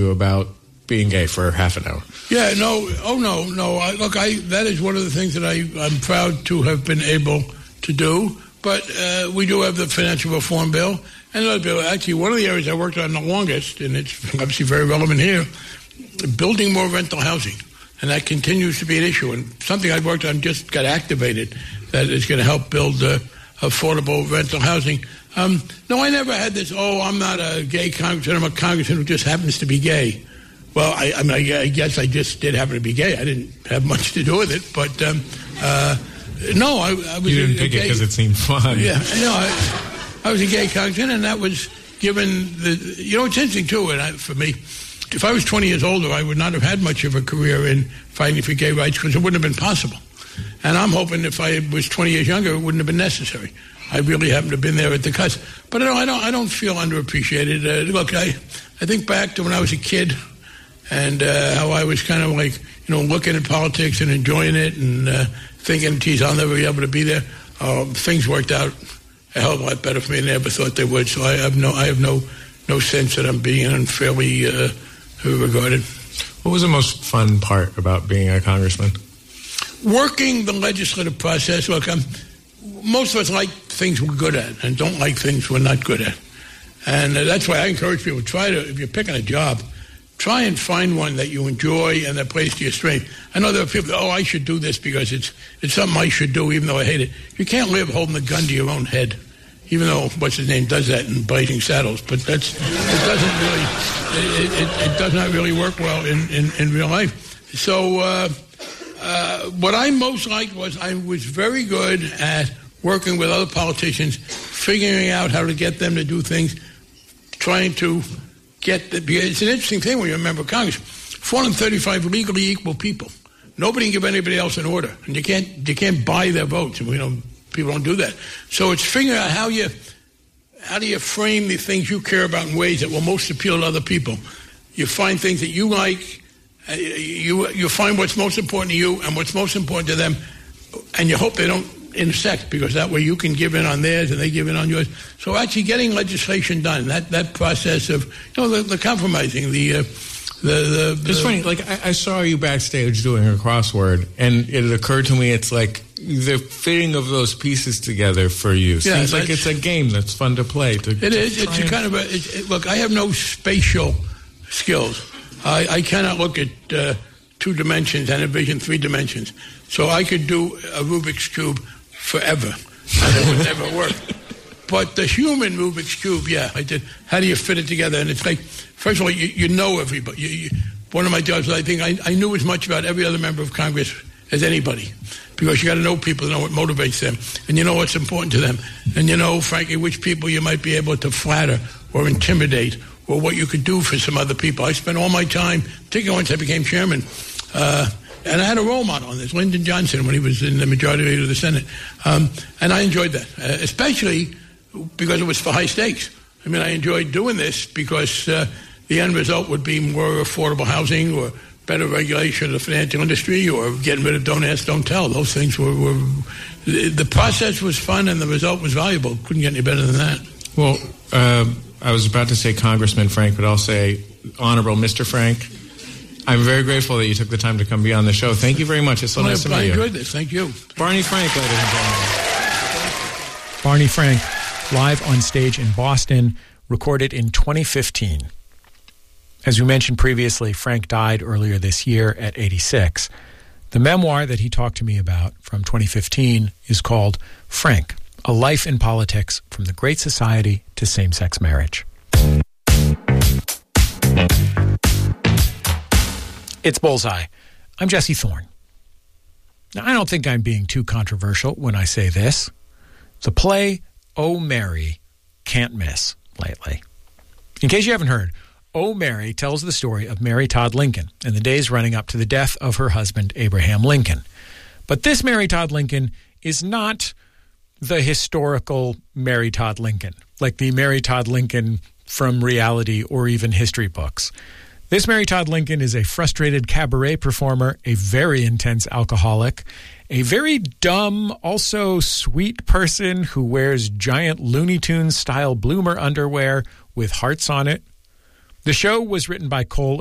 about being gay for half an hour. Yeah, no. That is one of the things that I'm proud to have been able to do. But we do have the financial reform bill. And another bill, actually, one of the areas I worked on the longest, and it's obviously very relevant here, building more rental housing. And that continues to be an issue. And something I've worked on just got activated that is going to help build affordable rental housing. No, I never had this, I'm not a gay congressman, I'm a congressman who just happens to be gay. Well, I guess I just did happen to be gay. I didn't have much to do with it. But, no, I was You didn't pick it because it seemed fun. Yeah, I was a gay congressman, and that was given it's interesting, too, and for me, if I was 20 years older, I would not have had much of a career in fighting for gay rights because it wouldn't have been possible. And I'm hoping if I was 20 years younger, it wouldn't have been necessary. I really happen to have been there at the cusp. But I don't feel underappreciated. Look, I think back to when I was a kid and how I was kind of like, looking at politics and enjoying it and thinking, geez, I'll never be able to be there. Things worked out a hell of a lot better for me than I ever thought they would. So I have no sense that I'm being unfairly regarded. What was the most fun part about being a congressman? Working the legislative process. Look, most of us like things we're good at and don't like things we're not good at. And that's why I encourage people, if you're picking a job, try and find one that you enjoy and that plays to your strength. I know there are people, I should do this because it's something I should do even though I hate it. You can't live holding the gun to your own head, even though, what's-his-name does that in Blazing Saddles. But it does not really work well in real life. So what I most liked was I was very good at working with other politicians, figuring out how to get them to do things, trying to it's an interesting thing when you're a member of Congress. 435 legally equal people. Nobody can give anybody else an order, and you can't buy their votes. And people don't do that. So it's figuring out how do you frame the things you care about in ways that will most appeal to other people. You find things that you like. You find what's most important to you and what's most important to them, and you hope they don't intersect, because that way you can give in on theirs and they give in on yours. So actually getting legislation done, that process of the compromising, It's funny, like I saw you backstage doing a crossword, and it occurred to me it's like the fitting of those pieces together for you. Seems like it's a game that's fun to play. It is. It's a kind of look, I have no spatial skills. I cannot look at 2 dimensions and envision 3 dimensions. So I could do a Rubik's Cube forever, and it would never work. But the human Rubik's Cube, I did. How do you fit it together? And it's like, first of all, you know everybody. One of my jobs, I think I knew as much about every other member of Congress as anybody, because you got to know people to know what motivates them, and you know what's important to them, and you know, frankly, which people you might be able to flatter or intimidate, or what you could do for some other people. I spent all my time, particularly once I became chairman, and I had a role model on this, Lyndon Johnson, when he was in the majority leader of the Senate. And I enjoyed that, especially because it was for high stakes. I mean, I enjoyed doing this because the end result would be more affordable housing or better regulation of the financial industry or getting rid of don't ask, don't tell. Those things were the process was fun and the result was valuable. Couldn't get any better than that. Well, I was about to say Congressman Frank, but I'll say Honorable Mr. Frank. I'm very grateful that you took the time to come be on the show. Thank you very much. It's so nice to meet you. I enjoyed this. Thank you. Barney Frank, ladies and gentlemen. Barney Frank, live on stage in Boston, recorded in 2015. As we mentioned previously, Frank died earlier this year at 86. The memoir that he talked to me about from 2015 is called Frank, A Life in Politics from the Great Society to Same-Sex Marriage. It's Bullseye. I'm Jesse Thorne. Now, I don't think I'm being too controversial when I say this. The play Oh, Mary can't miss lately. In case you haven't heard, Oh, Mary tells the story of Mary Todd Lincoln and the days running up to the death of her husband, Abraham Lincoln. But this Mary Todd Lincoln is not the historical Mary Todd Lincoln, like the Mary Todd Lincoln from reality or even history books. This Mary Todd Lincoln is a frustrated cabaret performer, a very intense alcoholic, a very dumb, also sweet person who wears giant Looney Tunes-style bloomer underwear with hearts on it. The show was written by Cole